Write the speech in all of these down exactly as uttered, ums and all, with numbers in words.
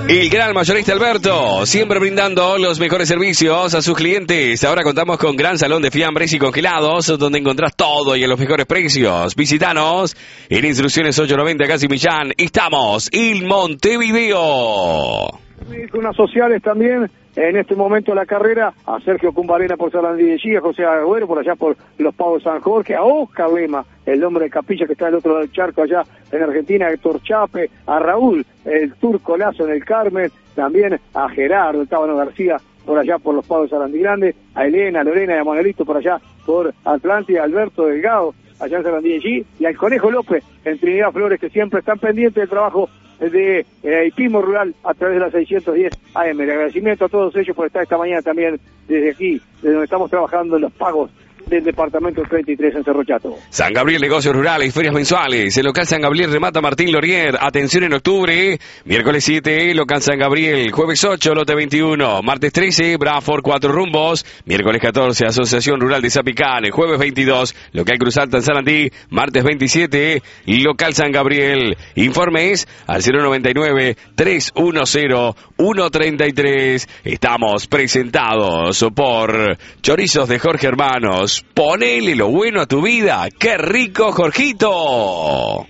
El gran mayorista Alberto, siempre brindando los mejores servicios a sus clientes. Ahora contamos con gran salón de fiambres y congelados, donde encontrás todo y a los mejores precios. Visítanos en Instrucciones ocho noventa, casi Millán. Estamos en Montevideo. Unas sociales también, en este momento de la carrera, a Sergio Cumbarena por Sarandí de Chía, a José Agüero por allá por Los Pavos San Jorge, a Oscar Lema, el hombre de Capilla que está del otro lado del charco allá en Argentina, a Héctor Chape, a Raúl, el Turco Lazo en el Carmen, también a Gerardo, el Tábano García por allá por Los Pavos Sarandí Grande, a Elena, a Lorena y a Manuelito por allá por Atlántida, a Alberto Delgado allá en Sarandí de Chía, y al Conejo López en Trinidad Flores, que siempre están pendientes del trabajo de eh, Hipismo Rural a través de la seiscientos diez A M. El agradecimiento a todos ellos por estar esta mañana también desde aquí, desde donde estamos trabajando en los pagos del departamento treinta y tres en Cerro Chato. San Gabriel, negocios rurales, ferias mensuales. El local San Gabriel remata Martín Laurier. Atención en octubre. Miércoles siete, local San Gabriel. Jueves ocho, lote veintiuno. Martes trece, Bradford, cuatro rumbos. Miércoles catorce, Asociación Rural de Zapicán. Jueves veintidós, local Cruz Alta en Sarandí. Martes veintisiete, local San Gabriel. Informes al cero noventa y nueve, trescientos diez, ciento treinta y tres. Estamos presentados por Chorizos de Jorge Hermanos. Ponele lo bueno a tu vida. ¡Qué rico, Jorgito!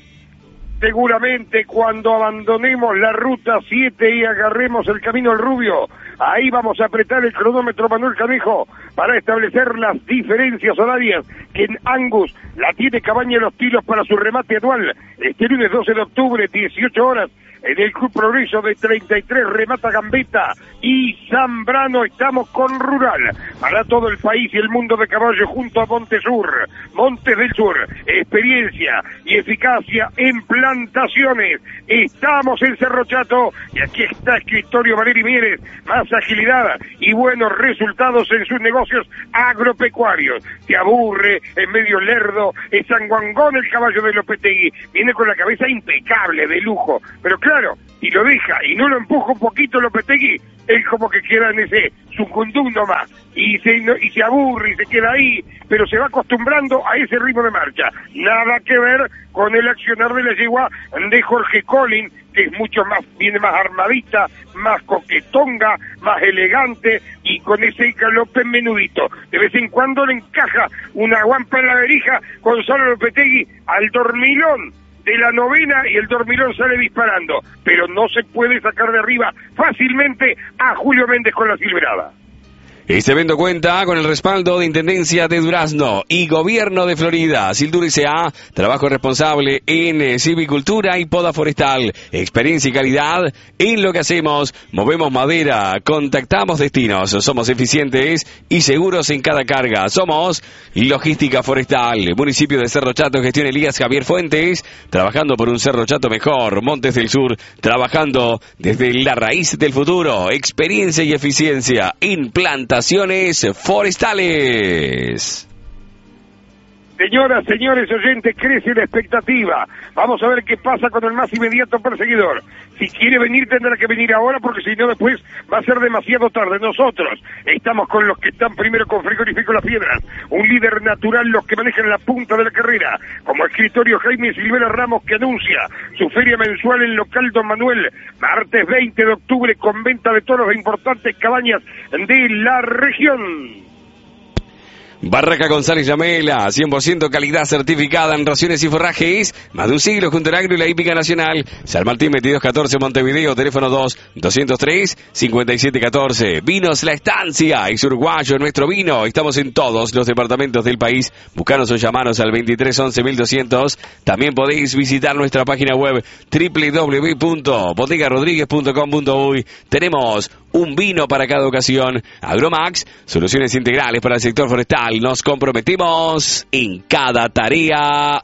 Seguramente cuando abandonemos la ruta siete y agarremos el camino al Rubio, ahí vamos a apretar el cronómetro Manuel Canejo para establecer las diferencias horarias que en Angus la tiene Cabaña Los Tilos para su remate anual. Este lunes doce de octubre, dieciocho horas, en el Club Progreso de treinta y tres, remata Gambetta y Zambrano. Estamos con Rural para todo el país y el mundo de caballo junto a Montesur, Montes del Sur, experiencia y eficacia en plantaciones. Estamos en Cerro Chato y aquí está Escritorio Valeri Mieres, más agilidad y buenos resultados en sus negocios agropecuarios. Te aburre, es medio lerdo, es sanguangón el caballo de Lopetegui, viene con la cabeza impecable, de lujo, pero claro, y lo deja, y no lo empuja un poquito Lopetegui, él como que queda en ese subconducto más, y se, no, y se aburre y se queda ahí, pero se va acostumbrando a ese ritmo de marcha. Nada que ver con el accionar de la yegua de Jorge Colin, que es mucho más, viene más armadita, más coquetonga, más elegante, y con ese galope menudito. De vez en cuando le encaja una guampa en la verija Gonzalo Lopetegui al dormilón de la novena y el dormilón sale disparando, pero no se puede sacar de arriba fácilmente a Julio Méndez con la silverada. Este evento cuenta con el respaldo de Intendencia de Durazno y Gobierno de Florida. Sildur S A, trabajo responsable en silvicultura y poda forestal. Experiencia y calidad en lo que hacemos. Movemos madera, contactamos destinos. Somos eficientes y seguros en cada carga. Somos Logística Forestal. Municipio de Cerro Chato, gestión Elías Javier Fuentes. Trabajando por un Cerro Chato mejor. Montes del Sur, trabajando desde la raíz del futuro. Experiencia y eficiencia en plantas forestales. Señoras, señores oyentes, crece la expectativa. Vamos a ver qué pasa con el más inmediato perseguidor. Si quiere venir, tendrá que venir ahora, porque si no, después va a ser demasiado tarde. Nosotros estamos con los que están primero con Frigorífico Las Piedras, un líder natural, los que manejan la punta de la carrera, como Escritorio Jaime Silvera Ramos, que anuncia su feria mensual en local Don Manuel, martes veinte de octubre, con venta de toros de importantes cabañas de la región. Barraca González Llamela, cien por ciento calidad certificada en raciones y forrajes. Más de un siglo junto al agro y la hípica nacional. San Martín veintidós catorce, Montevideo, teléfono dos, doscientos tres, cincuenta y siete catorce. Vinos La Estancia, es uruguayo nuestro vino. Estamos en todos los departamentos del país. Buscanos o llamanos al veintitrés once mil doscientos. También podéis visitar nuestra página web doble u doble u doble u punto bodega rodríguez punto com punto uy. Tenemos un vino para cada ocasión. Agromax, soluciones integrales para el sector forestal. Nos comprometemos en cada tarea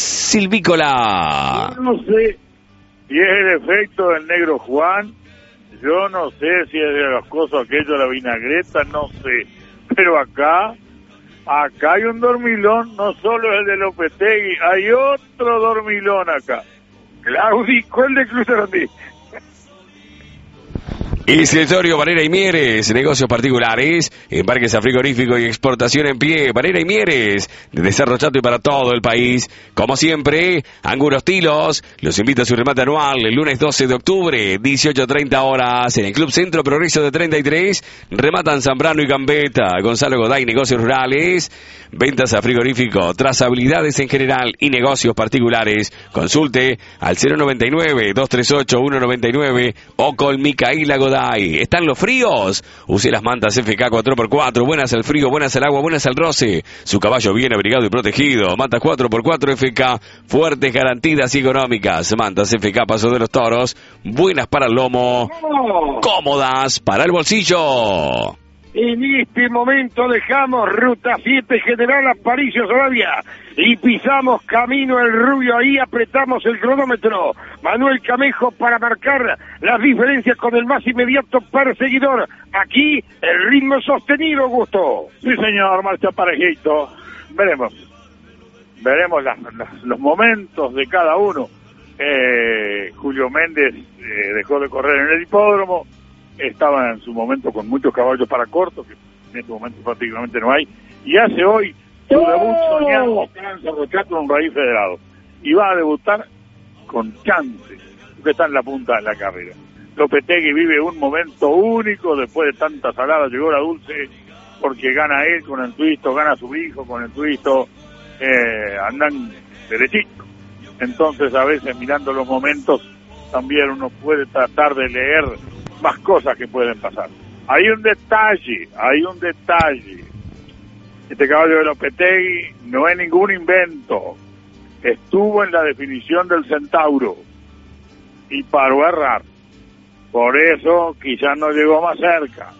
silvícola. Yo no sé si es el efecto del negro Juan, yo no sé si es de las cosas aquello de la vinagreta, no sé. Pero acá, acá hay un dormilón, no solo el de Lopetegui, hay otro dormilón acá. Claudio, ¿cuál de Cruz Sarandí? Escritorio Varela y Mieres, negocios particulares, embarques a frigorífico y exportación en pie. Varela y Mieres, desde Cerro Chato y para todo el país. Como siempre, Angulos Tilos, los invita a su remate anual el lunes doce de octubre, dieciocho treinta horas, en el Club Centro Progreso de treinta y tres. Rematan Zambrano y Gambetta. Gonzalo Goday, negocios rurales, ventas a frigorífico, trazabilidades en general y negocios particulares. Consulte al cero noventa y nueve, dos treinta y ocho, ciento noventa y nueve o con Micaela Goday. ¿Están los fríos? Use las mantas F K cuatro por cuatro, buenas al frío, buenas al agua, buenas al roce. Su caballo bien abrigado y protegido. Mantas cuatro por cuatro F K, fuertes, garantidas y económicas. Mantas F K Paso de los Toros, buenas para el lomo, cómodas para el bolsillo. En este momento dejamos Ruta siete General Aparicio Saravia y pisamos camino el Rubio. Ahí apretamos el cronómetro. Manuel Camejo para marcar las diferencias con el más inmediato perseguidor. Aquí el ritmo sostenido, Gusto. Sí, señor, marcha parejito. Veremos. Veremos las, las, los momentos de cada uno. Eh, Julio Méndez eh, dejó de correr en el hipódromo. Estaba en su momento con muchos caballos para cortos, que en este momento prácticamente no hay, y hace hoy su debut soñado en Cerro Chato en un raíz federado. Y va a debutar con chances, porque está en la punta de la carrera. Lopetegui vive un momento único, después de tanta salada llegó la dulce, porque gana él con el twisto, gana su hijo con el twisto, eh, andan derechito. Entonces a veces mirando los momentos también uno puede tratar de leer más cosas que pueden pasar. Hay un detalle, hay un detalle. Este caballo de Lopetegui no es ningún invento. Estuvo en la definición del Centauro y paró a errar. Por eso quizás no llegó más cerca.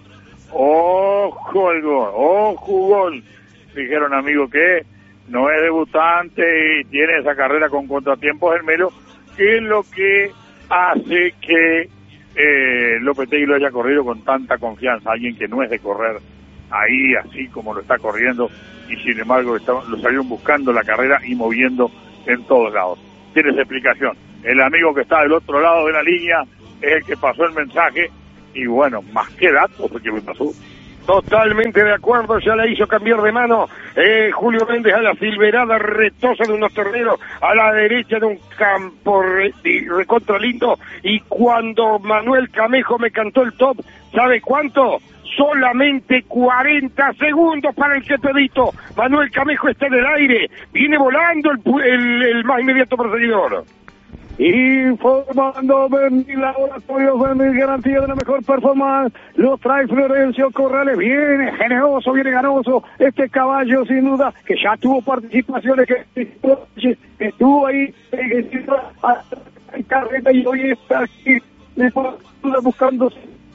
Ojo el gol, ojo gol. Dijeron, amigo, que no es debutante y tiene esa carrera con contratiempos el Melo, que es lo que hace que Eh, Lopetegui lo haya corrido con tanta confianza. Alguien que no es de correr ahí así como lo está corriendo, y sin embargo está, lo salieron buscando la carrera y moviendo en todos lados. Tienes explicación. El amigo que está del otro lado de la línea es el que pasó el mensaje, y bueno, más que datos porque me pasó. Totalmente de acuerdo, ya la hizo cambiar de mano eh, Julio Méndez a la silverada retosa de unos terneros, a la derecha de un campo re, recontra lindo, y cuando Manuel Camejo me cantó el top, ¿sabe cuánto? Solamente cuarenta segundos para el Quepedito. Manuel Camejo está en el aire, viene volando el, el, el más inmediato perseguidor. Informando Bernil Laboratorios Bernil, garantía de la mejor performance. Lo trae Florencio Corrales. Viene generoso, viene ganoso este caballo, sin duda, que ya tuvo participaciones, que estuvo ahí en carreta y hoy está aquí buscando.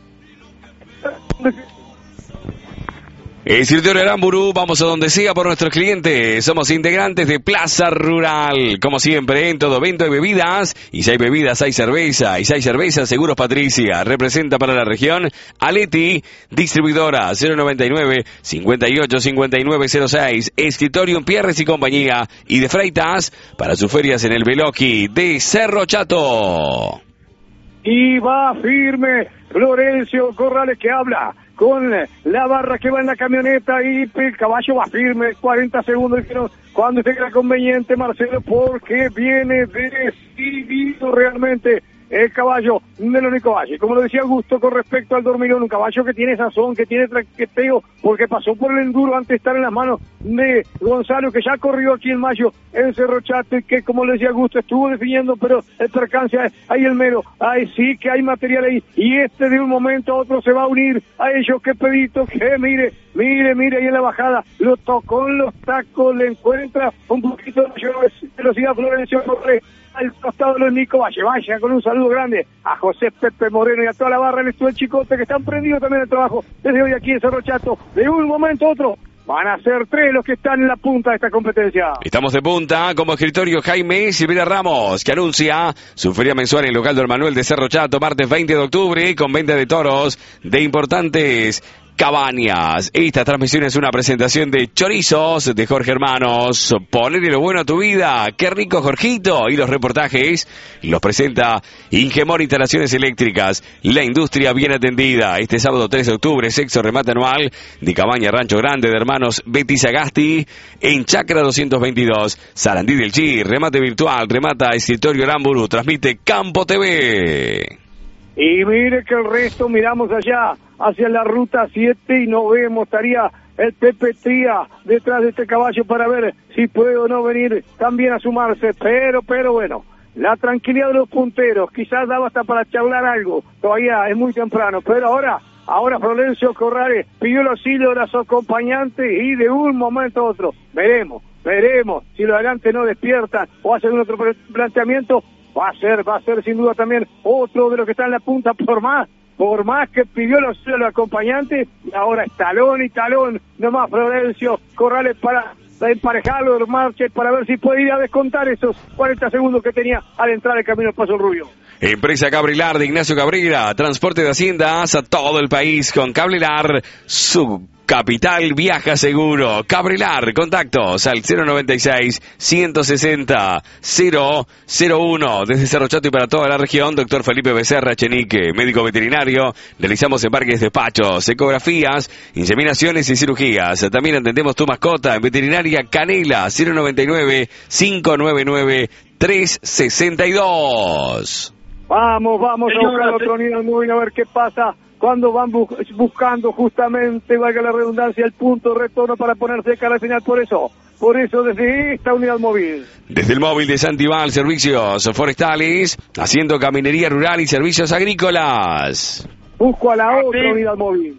El Escritorio Aramburu, vamos a donde sea por nuestros clientes. Somos integrantes de Plaza Rural. Como siempre, en todo venta de bebidas. Y si hay bebidas, hay cerveza. Y si hay cerveza, Seguros Patricia. Representa para la región Aleti, distribuidora cero noventa y nueve, cincuenta y ocho, cincuenta y nueve cero seis. Escritorio Pierres y compañía. Y de Freitas para sus ferias en el Veloqui de Cerro Chato. Y va firme Florencio Corrales, que habla con la barra que va en la camioneta, y el caballo va firme, cuarenta segundos, dijeron, cuando esté conveniente, Marcelo, porque viene decidido realmente el caballo de Lónico Valle. Como lo decía Augusto con respecto al dormilón, un caballo que tiene sazón, que tiene traqueteo, porque pasó por el enduro antes de estar en las manos de Gonzalo, que ya corrió aquí en mayo en Cerro Chato, y que, como le decía Augusto, estuvo definiendo, pero el percance, ahí el Mero, ahí sí que hay material ahí, y este de un momento a otro se va a unir a ellos. Que pedito, que mire, mire, mire, ahí en la bajada, lo tocó en los tacos, le encuentra un poquito de velocidad Florencio Corrales al costado de Nico Valle. Vaya con un saludo grande a José Pepe Moreno y a toda la barra del estudio Chicote, que están prendidos también el trabajo desde hoy aquí en Cerro Chato. De un momento a otro van a ser tres los que están en la punta de esta competencia. Estamos de punta como escritorio Jaime Silvera Ramos, que anuncia su feria mensual en el local del Manuel de Cerro Chato, martes veinte de octubre, con venta de toros de importantes Cabañas. Esta transmisión es una presentación de Chorizos de Jorge Hermanos. Ponele lo bueno a tu vida. Qué rico, Jorgito. Y los reportajes los presenta Ingemor Instalaciones Eléctricas. La industria bien atendida. Este sábado tres de octubre, sexto remate anual de Cabaña Rancho Grande de Hermanos Betty Sagasti en Chacra doscientos veintidós. Sarandí del Chi. Remate virtual. Remata Escritorio Aramburu. Transmite Campo T V. Y mire que el resto miramos allá, hacia la ruta siete y no vemos, estaría el Pepe Tría detrás de este caballo para ver si puede o no venir también a sumarse, pero, pero bueno, la tranquilidad de los punteros, quizás daba hasta para charlar algo, todavía es muy temprano, pero ahora, ahora Florencio Corrales pidió el auxilio de los acompañantes y de un momento a otro, veremos, veremos si los adelante no despiertan o hacen otro planteamiento. Va a ser, va a ser sin duda también otro de los que están en la punta, por más, por más que pidió los, los acompañantes, y ahora es talón y talón, nomás Florencio Corrales para emparejarlo, el marche, para ver si puede ir a descontar esos cuarenta segundos que tenía al entrar el camino del Paso Rubio. Empresa Cabrilar de Ignacio Cabrera, transporte de haciendas a todo el país con Cabrilar, su capital viaja seguro. Cabrilar, contactos al cero noventa y seis, ciento sesenta, cero cero uno. Desde Cerro Chato y para toda la región, doctor Felipe Becerra Chenique, médico veterinario. Realizamos embarques, despachos, ecografías, inseminaciones y cirugías. También atendemos tu mascota en Veterinaria Canela, cero noventa y nueve, cinco noventa y nueve, tres sesenta y dos. Vamos, vamos a buscar otro nivel móvil a ver qué pasa cuando van bu buscando justamente, valga la redundancia, el punto de retorno para ponerse cara al final. Por eso, por eso desde esta unidad móvil. Desde el móvil de Santibal, servicios forestales, haciendo caminería rural y servicios agrícolas. Busco a la otra unidad móvil.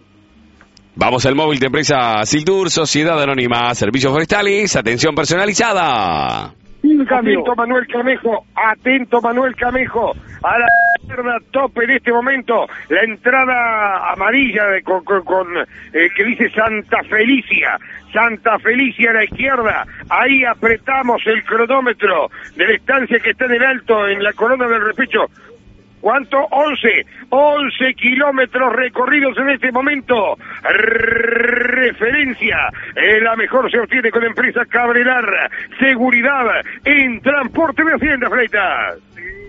Vamos al móvil de empresa Sildur, Sociedad Anónima, servicios forestales, atención personalizada. Atento Manuel Camejo, atento Manuel Camejo, a la izquierda tope en este momento, la entrada amarilla de, con, con, con eh, que dice Santa Felicia, Santa Felicia a la izquierda, ahí apretamos el cronómetro de la estancia que está en el alto, en la corona del repecho. ¿Cuánto? once, once kilómetros recorridos en este momento. Referencia, eh, la mejor se obtiene con la empresa Cabrelar. Seguridad en transporte de hacienda, Freitas.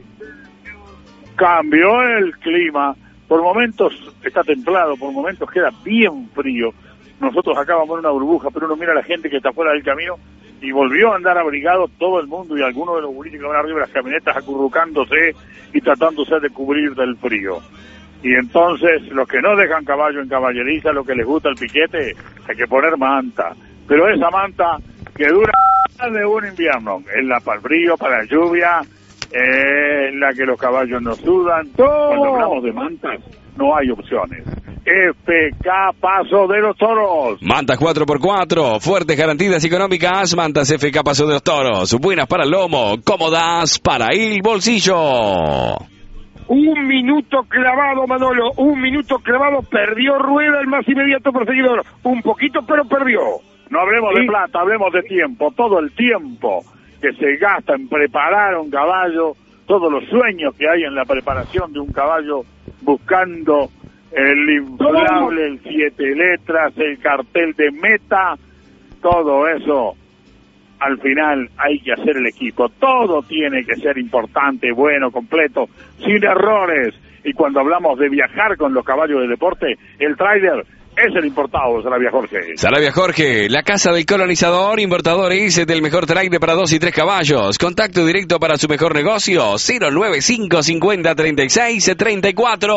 Cambió el clima, por momentos está templado, por momentos queda bien frío. Nosotros acá vamos en una burbuja, pero uno mira a la gente que está fuera del camino y volvió a andar abrigado todo el mundo y algunos de los gurises que van arriba de las camionetas acurrucándose y tratándose de cubrir del frío. Y entonces los que no dejan caballo en caballeriza, lo que les gusta el piquete, hay que poner manta. Pero esa manta que dura más de un invierno, es la para el frío, para la lluvia, eh, la que los caballos no sudan. Cuando hablamos de mantas, no hay opciones. F K Paso de los Toros. Mantas cuatro por cuatro, fuertes garantías económicas. Mantas F K Paso de los Toros, buenas para el lomo, cómodas para el bolsillo. Un minuto clavado, Manolo, un minuto clavado, perdió Rueda, el más inmediato perseguidor. Un poquito, pero perdió. No hablemos ¿Sí? de plata, hablemos de tiempo. Todo el tiempo que se gasta en preparar un caballo, todos los sueños que hay en la preparación de un caballo, buscando el inflable, el siete letras, el cartel de meta, todo eso, al final hay que hacer el equipo. Todo tiene que ser importante, bueno, completo, sin errores. Y cuando hablamos de viajar con los caballos de deporte, el tráiler es el importado, Sarabia Jorge. Sarabia Jorge, la casa del colonizador, importadores del mejor trailer para dos y tres caballos. Contacto directo para su mejor negocio, cero nueve cinco cincuenta treinta y seis treinta y cuatro.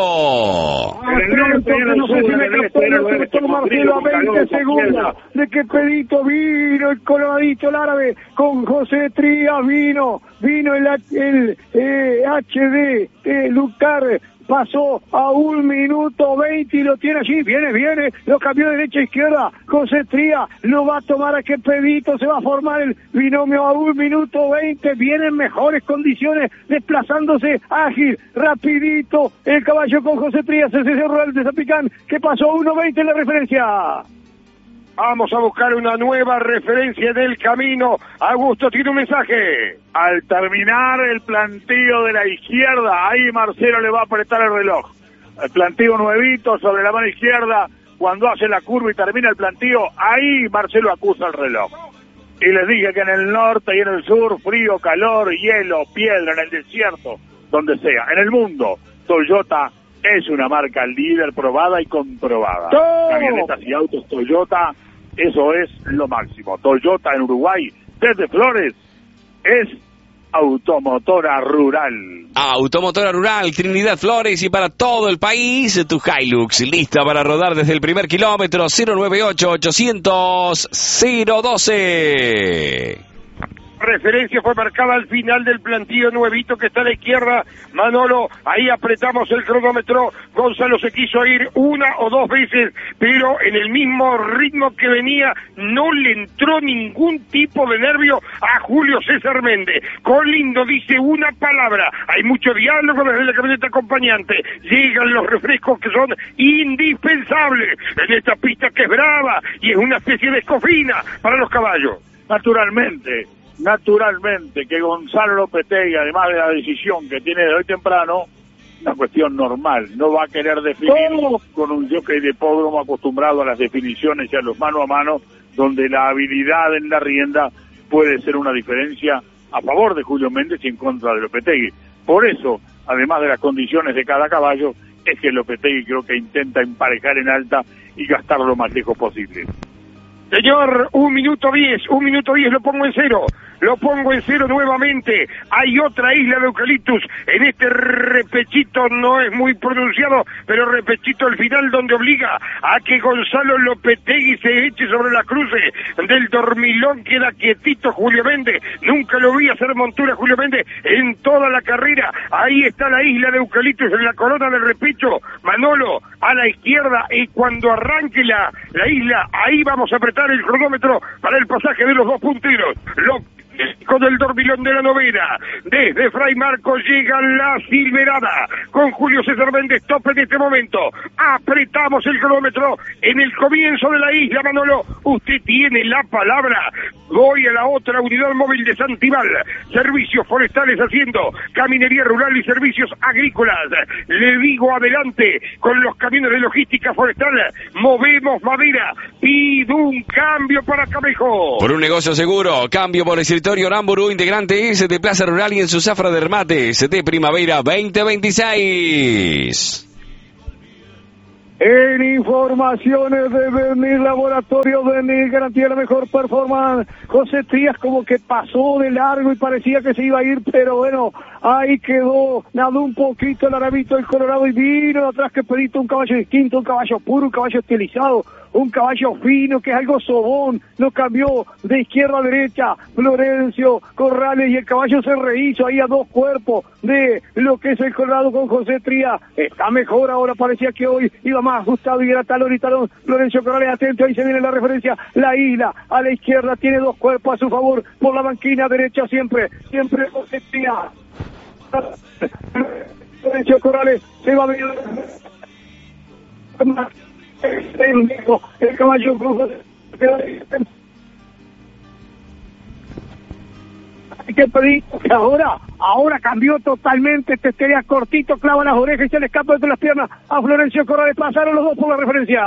No sé si me captó Marcelo a veinte segundos de que Pedito vino, el colonadito, el árabe, con José Trías vino, vino el, el eh, H D, eh, Lucar, pasó a un minuto veinte y lo tiene allí, viene, viene, lo cambió de derecha a izquierda, José Tría, lo va a tomar a que Pedito, se va a formar el binomio a un minuto veinte, viene en mejores condiciones, desplazándose ágil, rapidito, el caballo con José Tría, se cerró el de Zapicán, que pasó a uno veinte en la referencia. Vamos a buscar una nueva referencia del camino. Augusto tiene un mensaje. Al terminar el planteo de la izquierda, ahí Marcelo le va a apretar el reloj. El planteo nuevito sobre la mano izquierda, cuando hace la curva y termina el plantío, ahí Marcelo acusa el reloj. Y les dije que en el norte y en el sur, frío, calor, hielo, piedra, en el desierto, donde sea, en el mundo, Toyota es una marca líder probada y comprobada. ¡Oh! Camionetas y autos Toyota, eso es lo máximo. Toyota en Uruguay, desde Flores, es Automotora Rural. Automotora Rural, Trinidad Flores y para todo el país, tu Hilux, lista para rodar desde el primer kilómetro. Cero nueve ocho ochocientos cero doce. Referencia fue marcada al final del plantío nuevito que está a la izquierda. Manolo, ahí apretamos el cronómetro. Gonzalo se quiso ir una o dos veces, pero en el mismo ritmo que venía no le entró ningún tipo de nervio a Julio César Méndez. Colindo dice una palabra, hay mucho diálogo desde la camioneta acompañante, llegan los refrescos que son indispensables en esta pista que es brava y es una especie de escofina para los caballos. Naturalmente, naturalmente que Gonzalo Lopetegui, además de la decisión que tiene de hoy temprano, una cuestión normal, no va a querer definir con un jockey de hipódromo acostumbrado a las definiciones y a los mano a mano, donde la habilidad en la rienda puede ser una diferencia a favor de Julio Méndez y en contra de Lopetegui. Por eso, además de las condiciones de cada caballo, es que Lopetegui creo que intenta emparejar en alta y gastar lo más lejos posible. Señor, un minuto diez, un minuto diez, lo pongo en cero, lo pongo en cero nuevamente. Hay otra isla de eucaliptus en este repechito, no es muy pronunciado, pero repechito al final donde obliga a que Gonzalo Lopetegui se eche sobre la cruce del dormilón. Queda quietito Julio Méndez, nunca lo vi hacer montura Julio Méndez en toda la carrera. Ahí está la isla de eucaliptus en la corona del repecho, Manolo a la izquierda, y cuando arranque la, la isla, ahí vamos a apretar el cronómetro para el pasaje de los dos punteros. Lo con el dormilón de la novena, desde Fray Marcos llega la Silverada, con Julio César Méndez tope en este momento, apretamos el cronómetro en el comienzo de la isla. Manolo, usted tiene la palabra. Voy a la otra unidad móvil de Santibal, servicios forestales haciendo caminería rural y servicios agrícolas. Le digo adelante con los camiones de logística forestal, movemos madera, pido un cambio para Camejo. Por un negocio seguro, cambio por escritorio Aramburu, integrante es de Plaza Rural y en su zafra de remates de primavera veinte veintiséis. En informaciones de Venir Laboratorio, Venir Garantía la mejor performance, José Trías como que pasó de largo y parecía que se iba a ir, pero bueno, ahí quedó, nadó un poquito el Arabito del Colorado y vino atrás que pedito un caballo distinto, un caballo puro, un caballo estilizado, un caballo fino, que es algo sobón, no cambió de izquierda a derecha, Florencio Corrales, y el caballo se rehizo ahí a dos cuerpos de lo que es el Colorado con José Trías. Está mejor ahora, parecía que hoy iba más ajustado y era talón y talón. Florencio Corrales, atento, ahí se viene la referencia, la isla a la izquierda, tiene dos cuerpos a su favor, por la banquina derecha siempre, siempre José Trías. Florencio Corrales se va a venir el caballo hay que pedir que ahora ahora cambió totalmente, te quería cortito, clava las orejas y se le escapa entre las piernas a Florencio Corrales. Pasaron los dos por la referencia.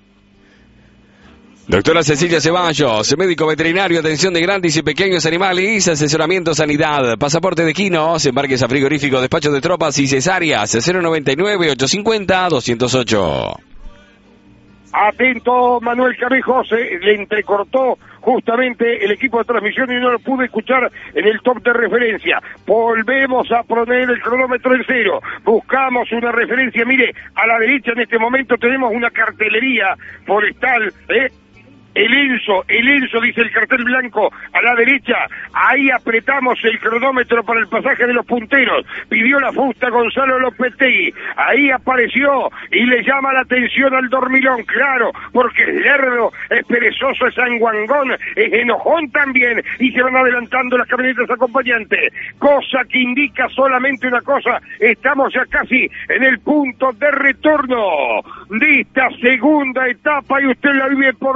Doctora Cecilia Ceballos, médico veterinario, atención de grandes y pequeños animales, asesoramiento sanidad, pasaporte de quinos, embarques a frigorífico, despacho de tropas y cesáreas, cero noventa y nueve, ochocientos cincuenta, doscientos ocho. Atento, Manuel Camejo, se le entrecortó justamente el equipo de transmisión y no lo pude escuchar en el top de referencia. Volvemos a poner el cronómetro en cero, buscamos una referencia. Mire, a la derecha en este momento tenemos una cartelería forestal, ¿eh? El Enzo, el Enzo, dice el cartel blanco, a la derecha, ahí apretamos el cronómetro para el pasaje de los punteros, pidió la fusta Gonzalo Lopetegui, ahí apareció y le llama la atención al dormilón, claro, porque es lerdo, es perezoso, es sanguangón, es enojón también, y se van adelantando las camionetas acompañantes, cosa que indica solamente una cosa, estamos ya casi en el punto de retorno de esta segunda etapa y usted la vive por Rural.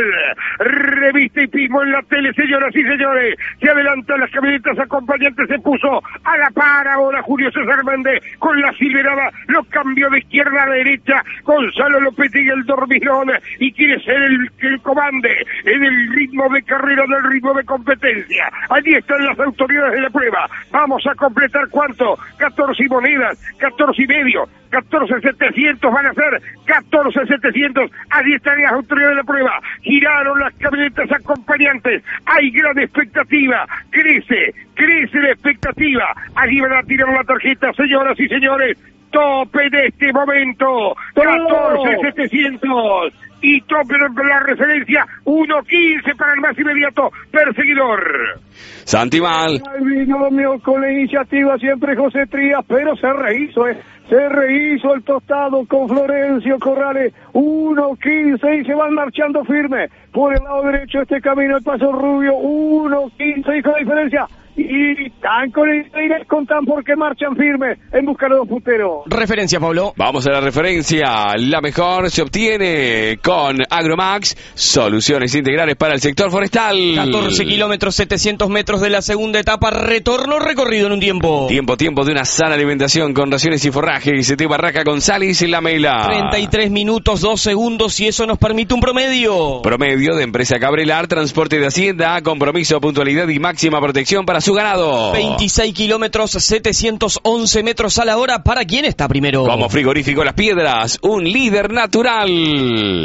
Nacional. Revista Hipismo en la tele, señoras y señores. Se adelantan las camionetas acompañantes, se puso a la par ahora Julio César Méndez con la cilindrada, lo cambió de izquierda a derecha. Gonzalo Lopetegui el dormilón y quiere ser el que comande en el ritmo de carrera, del ritmo de competencia. Allí están las autoridades de la prueba. Vamos a completar ¿cuánto? catorce monedas, catorce y medio, catorce setecientos van a ser, catorce setecientos. Allí están las autoridades de la prueba. Giraron las camionetas acompañantes. Hay gran expectativa. Crece, crece la expectativa. Allí van a tirar la tarjeta, señoras y señores. Tope de este momento, catorce setecientos. Y tope la referencia, uno quince para el más inmediato perseguidor. Santimal. El binomio con la iniciativa siempre José Trías, pero se rehizo, eh. se rehizo el tostado con Florencio Corrales, uno quince y se van marchando firme. Por el lado derecho este camino, el Paso Rubio, uno quince y con diferencia. Y tan con el contan porque marchan firme en busca de los punteros. Referencia, Pablo. Vamos a la referencia. La mejor se obtiene con Agromax, soluciones integrales para el sector forestal. catorce kilómetros, setecientos metros de la segunda etapa, retorno recorrido en un tiempo. Tiempo, tiempo de una sana alimentación con raciones y forraje. Y se te Barraca González y la Mela. treinta y tres minutos, dos segundos y eso nos permite un promedio. Promedio de empresa Cabrelar, transporte de hacienda, compromiso, puntualidad y máxima protección para su ganado. veintiséis kilómetros, setecientos once metros a la hora. ¿Para quién está primero? Como Frigorífico Las Piedras, un líder natural.